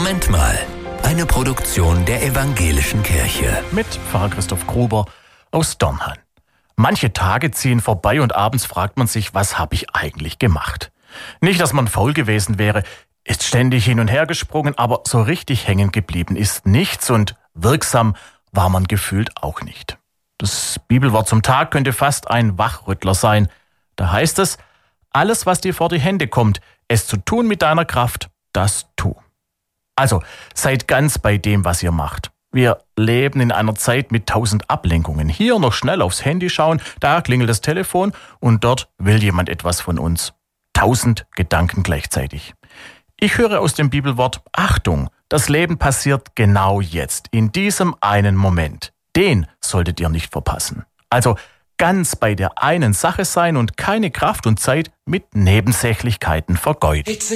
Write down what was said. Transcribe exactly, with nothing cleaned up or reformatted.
Moment mal. Eine Produktion der Evangelischen Kirche. Mit Pfarrer Christoph Gruber aus Dornhan. Manche Tage ziehen vorbei und abends fragt man sich, was habe ich eigentlich gemacht? Nicht, dass man faul gewesen wäre, ist ständig hin und her gesprungen, aber so richtig hängen geblieben ist nichts und wirksam war man gefühlt auch nicht. Das Bibelwort zum Tag könnte fast ein Wachrüttler sein. Da heißt es, alles, was dir vor die Hände kommt, es zu tun mit deiner Kraft, das tu. Also, seid ganz bei dem, was ihr macht. Wir leben in einer Zeit mit tausend Ablenkungen. Hier noch schnell aufs Handy schauen, da klingelt das Telefon und dort will jemand etwas von uns. Tausend Gedanken gleichzeitig. Ich höre aus dem Bibelwort, Achtung, das Leben passiert genau jetzt, in diesem einen Moment. Den solltet ihr nicht verpassen. Also ganz bei der einen Sache sein und keine Kraft und Zeit mit Nebensächlichkeiten vergeuden.